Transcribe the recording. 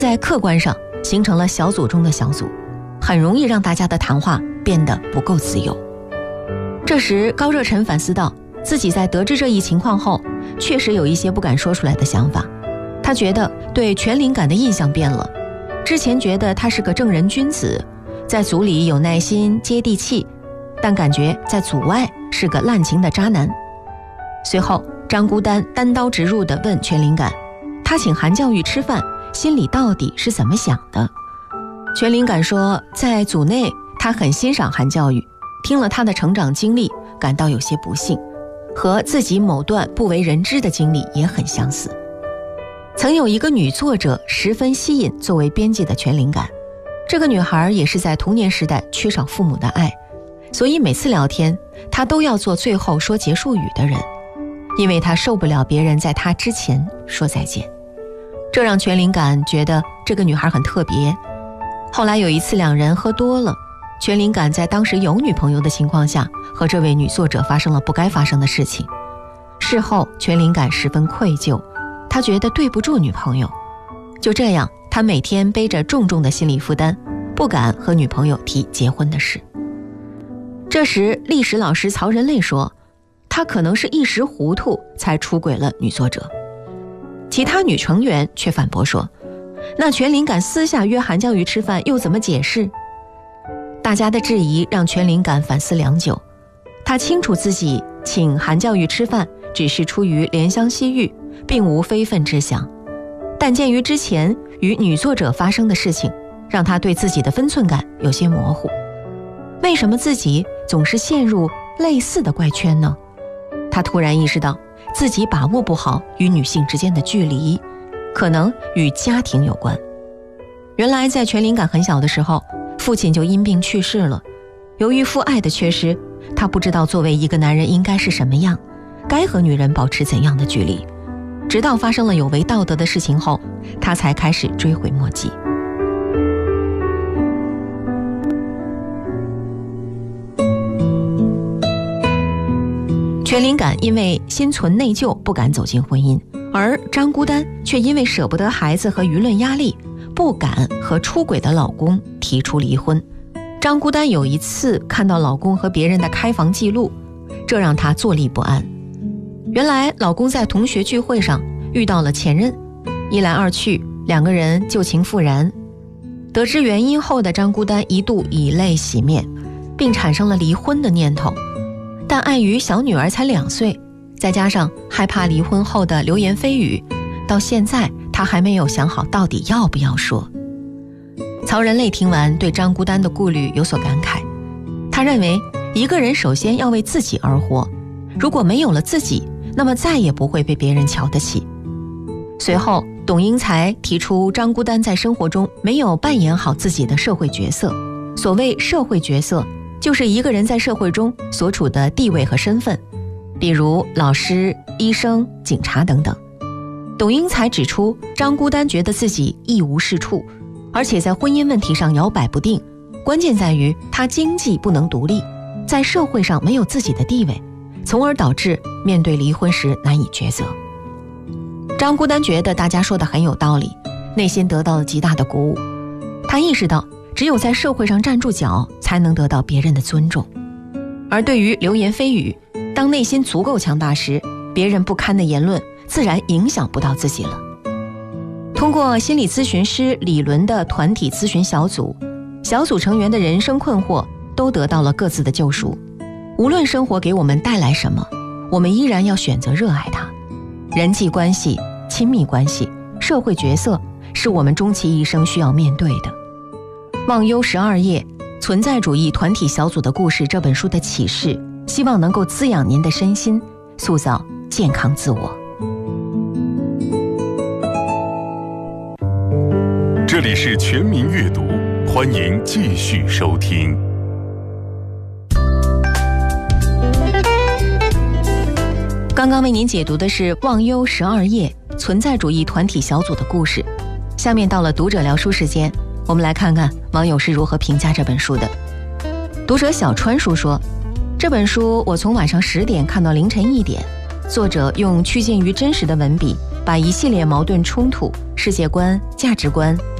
在客观上形成了小组中的小组，很容易让大家的谈话变得不够自由。这时高热忱反思到，自己在得知这一情况后，确实有一些不敢说出来的想法。他觉得对全灵感的印象变了，之前觉得他是个正人君子，在组里有耐心接地气，但感觉在组外是个滥情的渣男。随后张孤单单刀直入地问全灵感，他请韩教育吃饭，心里到底是怎么想的？全灵感说，在组内他很欣赏韩教育，听了他的成长经历，感到有些不幸，和自己某段不为人知的经历也很相似。曾有一个女作者十分吸引作为编辑的全灵感，这个女孩也是在童年时代缺少父母的爱，所以每次聊天她都要做最后说结束语的人，因为她受不了别人在她之前说再见。这让全灵感觉得这个女孩很特别。后来有一次两人喝多了，全灵感在当时有女朋友的情况下，和这位女作者发生了不该发生的事情。事后全灵感十分愧疚，他觉得对不住女朋友。就这样，他每天背着重重的心理负担，不敢和女朋友提结婚的事。这时历史老师曹仁类说，他可能是一时糊涂才出轨了女作者。其他女成员却反驳说，那全灵感私下约韩教育吃饭又怎么解释？大家的质疑让全灵感反思良久，他清楚自己请韩教育吃饭只是出于怜香惜玉，并无非分之想，但鉴于之前与女作者发生的事情，让他对自己的分寸感有些模糊。为什么自己总是陷入类似的怪圈呢？他突然意识到自己把握不好与女性之间的距离，可能与家庭有关。原来在全灵感很小的时候，父亲就因病去世了。由于父爱的缺失，他不知道作为一个男人应该是什么样，该和女人保持怎样的距离。直到发生了有违道德的事情后，他才开始追悔莫及。全灵感因为心存内疚不敢走进婚姻，而张孤单却因为舍不得孩子和舆论压力，不敢和出轨的老公提出离婚。张孤单有一次看到老公和别人的开房记录，这让她坐立不安。原来老公在同学聚会上遇到了前任，一来二去，两个人旧情复燃。得知原因后的张孤单一度以泪洗面，并产生了离婚的念头。但碍于小女儿才2岁，再加上害怕离婚后的流言蜚语，到现在她还没有想好到底要不要说。曹仁类听完对张孤单的顾虑有所感慨，他认为一个人首先要为自己而活，如果没有了自己，那么再也不会被别人瞧得起。随后董英才提出张孤单在生活中没有扮演好自己的社会角色。所谓社会角色，就是一个人在社会中所处的地位和身份，比如老师、医生、警察等等。董英才指出，张孤单觉得自己一无是处，而且在婚姻问题上摇摆不定，关键在于他经济不能独立，在社会上没有自己的地位，从而导致面对离婚时难以抉择。张孤单觉得大家说的很有道理，内心得到了极大的鼓舞。他意识到只有在社会上站住脚，才能得到别人的尊重。而对于流言蜚语，当内心足够强大时，别人不堪的言论自然影响不到自己了。通过心理咨询师李伦的团体咨询小组，小组成员的人生困惑都得到了各自的救赎。无论生活给我们带来什么，我们依然要选择热爱它。人际关系、亲密关系、社会角色是我们终其一生需要面对的。忘忧12页，存在主义团体小组的故事这本书的启示，希望能够滋养您的身心，塑造健康自我。 这里是全民阅读，欢迎继续收听。 刚刚为您解读的是忘忧12页，存在主义团体小组的故事。下面到了读者聊书时间，我们来看看网友是如何评价这本书的。读者小川叔说，这本书我从晚上10点看到凌晨1点， 作者用趋近于真实的文笔，把一系列矛盾冲突、世界观、价值观、